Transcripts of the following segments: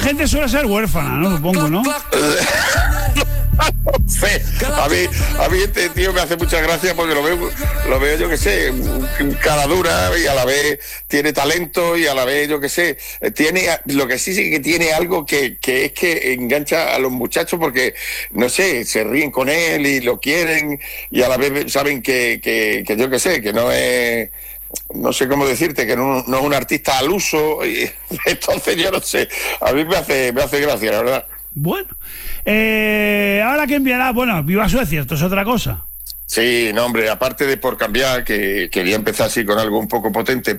gente suele ser huérfana, ¿no? Supongo, ¿no? Sí, a mí este tío me hace mucha gracia porque lo veo yo que sé, cara dura y a la vez tiene talento y a la vez yo que sé, lo que sí que tiene algo que es que engancha a los muchachos porque, no sé, se ríen con él y lo quieren y a la vez saben que yo que sé, que no es... No sé cómo decirte, que no es un artista al uso, y entonces yo no sé, a mí me hace gracia, la verdad. Bueno, ahora que enviará, bueno, Viva Suecia, esto es otra cosa. Sí, no, hombre, aparte de por cambiar, que quería empezar así con algo un poco potente,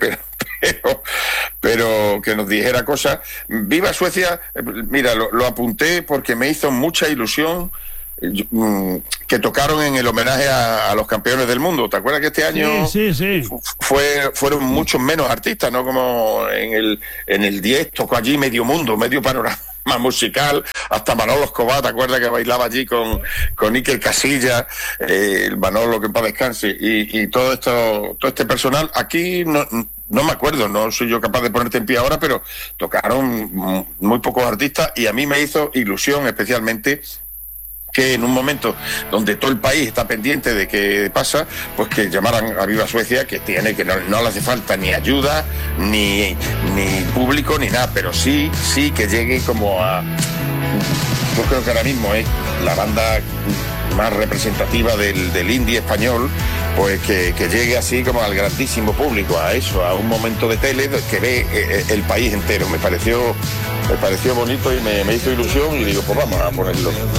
pero que nos dijera cosas. Viva Suecia, mira, lo apunté porque me hizo mucha ilusión que tocaron en el homenaje a los campeones del mundo. ¿Te acuerdas que este año Sí. fueron muchos menos artistas, ¿no? Como en el 10 tocó allí medio mundo, medio panorama musical, hasta Manolo Escobar, ¿te acuerdas que bailaba allí con Iker Casillas, el Manolo, que en paz descanse, y todo este personal? Aquí no me acuerdo, no soy yo capaz de ponerte en pie ahora, pero tocaron muy pocos artistas y a mí me hizo ilusión especialmente que en un momento donde todo el país está pendiente de qué pasa, pues que llamaran a Viva Suecia, que no le hace falta ni ayuda, ni público, ni nada, pero sí que llegue como a... Yo creo que ahora mismo es la banda más representativa del indie español, pues que llegue así como al grandísimo público, a eso, a un momento de tele que ve el país entero. Me pareció bonito y me hizo ilusión y digo, pues vamos a ponerlo.